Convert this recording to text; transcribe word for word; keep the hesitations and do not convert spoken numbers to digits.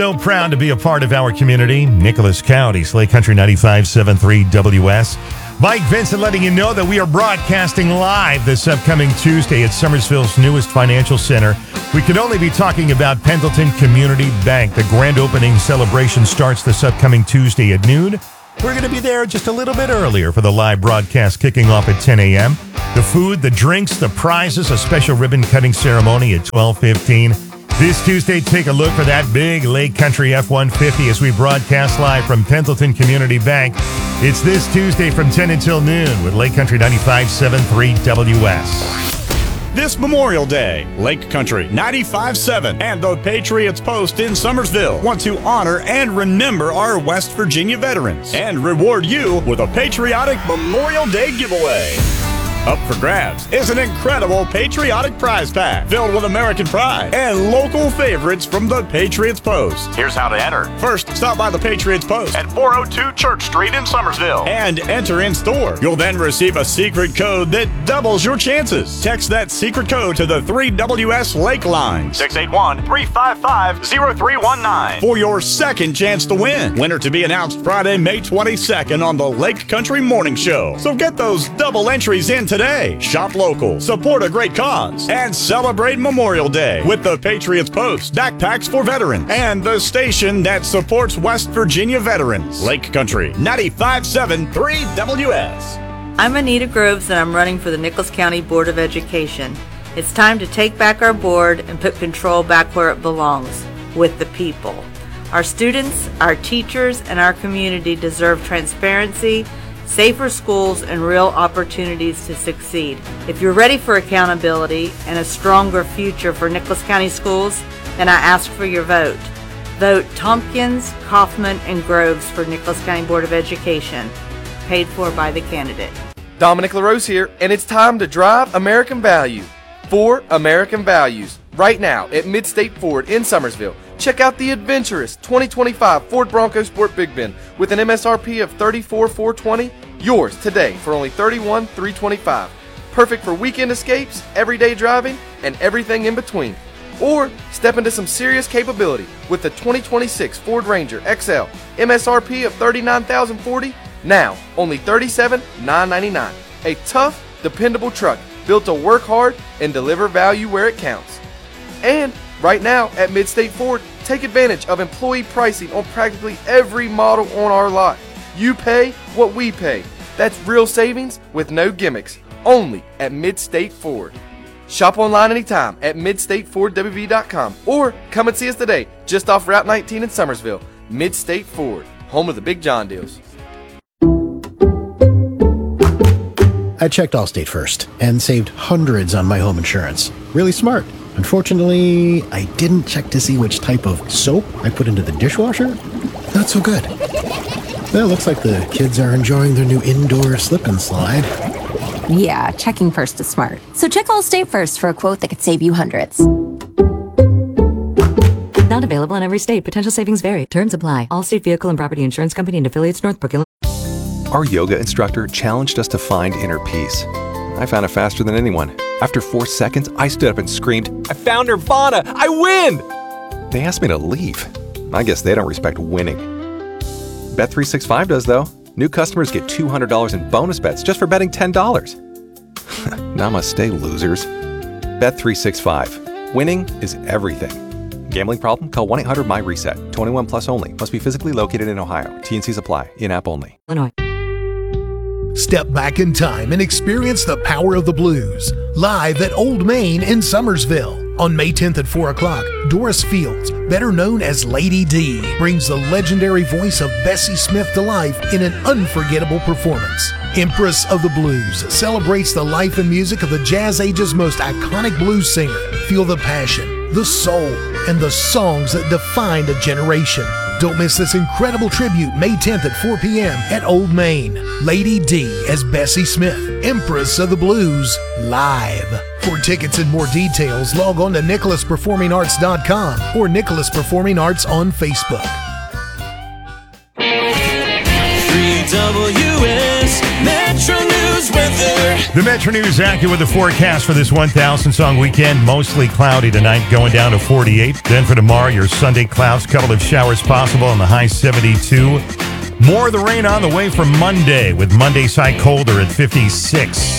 So proud to be a part of our community. Nicholas County, Slate Country ninety-five point seven three W S. Mike Vincent letting you know that we are broadcasting live this upcoming Tuesday at Summersville's newest financial center. We could only be talking about Pendleton Community Bank. The grand opening celebration starts this upcoming Tuesday at noon. We're going to be there just a little bit earlier for the live broadcast kicking off at ten a.m. The food, the drinks, the prizes, a special ribbon cutting ceremony at twelve fifteen. This Tuesday, take a look for that big Lake Country F one fifty as we broadcast live from Pendleton Community Bank. It's this Tuesday from ten until noon with Lake Country ninety-five point seven three W S. This Memorial Day, Lake Country ninety-five point seven and the Patriots Post in Summersville want to honor and remember our West Virginia veterans and reward you with a patriotic Memorial Day giveaway. Up for grabs is an incredible patriotic prize pack filled with American pride and local favorites from the Patriots Post. Here's how to enter. First, stop by the Patriots Post at four oh two Church Street in Summersville and enter in store. You'll then receive a secret code that doubles your chances. Text that secret code to the three W S Lake line, six eight one, three five five, zero three one nine, for your second chance to win. Winner to be announced Friday, May twenty-second on the Lake Country Morning Show. So get those double entries in today. Shop local, support a great cause, and celebrate Memorial Day with the Patriots Post, Backpacks for Veterans, and the station that supports West Virginia veterans. Lake Country ninety-five point seven three W S. I'm Anita Groves, and I'm running for the Nicholas County Board of Education. It's time to take back our board and put control back where it belongs, with the people. Our students, our teachers, and our community deserve transparency, safer schools, and real opportunities to succeed. If you're ready for accountability and a stronger future for Nicholas County schools, then I ask for your vote. Vote Tompkins, Kaufman, and Groves for Nicholas County Board of Education. Paid for by the candidate. Dominic LaRose here, and it's time to drive American value. For American values, right now at Midstate Ford in Summersville. Check out the adventurous twenty twenty-five Ford Bronco Sport Big Ben with an M S R P of thirty-four thousand four hundred twenty dollars. Yours today for only thirty-one thousand three hundred twenty-five dollars. Perfect for weekend escapes, everyday driving, and everything in between. Or step into some serious capability with the twenty twenty-six Ford Ranger X L. M S R P of thirty-nine thousand forty dollars, now only thirty-seven thousand nine hundred ninety-nine dollars. A tough, dependable truck built to work hard and deliver value where it counts. And right now at Midstate Ford, take advantage of employee pricing on practically every model on our lot. You pay what we pay. That's real savings with no gimmicks. Only at Midstate Ford. Shop online anytime at midstate ford w v dot com or come and see us today just off Route nineteen in Summersville. Midstate Ford, home of the Big John deals. I checked Allstate first and saved hundreds on my home insurance. Really smart. Unfortunately, I didn't check to see which type of soap I put into the dishwasher. Not so good. Well, looks like the kids are enjoying their new indoor slip and slide. Yeah, checking first is smart. So check Allstate first for a quote that could save you hundreds. Not available in every state. Potential savings vary. Terms apply. Allstate Vehicle and Property Insurance Company and affiliates, Northbrook, Illinois. Our yoga instructor challenged us to find inner peace. I found it faster than anyone. After four seconds, I stood up and screamed, "I found Nirvana! I win!" They asked me to leave. I guess they don't respect winning. Bet three sixty-five does, though. New customers get two hundred dollars in bonus bets just for betting ten dollars. Namaste, losers. Bet three sixty-five. Winning is everything. Gambling problem? Call one eight hundred my reset. twenty-one plus only. Must be physically located in Ohio. T N Cs apply. In-app only. Illinois. Step back in time and experience the power of the blues. Live at Old Main in Summersville. On May tenth at four o'clock, Doris Fields, better known as Lady D, brings the legendary voice of Bessie Smith to life in an unforgettable performance. Empress of the Blues celebrates the life and music of the Jazz Age's most iconic blues singer. Feel the passion, the soul, and the songs that defined a generation. Don't miss this incredible tribute May tenth at four p.m. at Old Main. Lady D as Bessie Smith, Empress of the Blues, live. For tickets and more details, log on to nicholas performing arts dot com or Nicholas Performing Arts on Facebook. three W S Metro News weather. The Metro News Acura with the forecast for this one thousand song weekend. Mostly cloudy tonight, going down to forty-eight. Then for tomorrow, your Sunday clouds, couple of showers possible on the high seventy-two. More of the rain on the way for Monday, with Monday's high colder at fifty-six.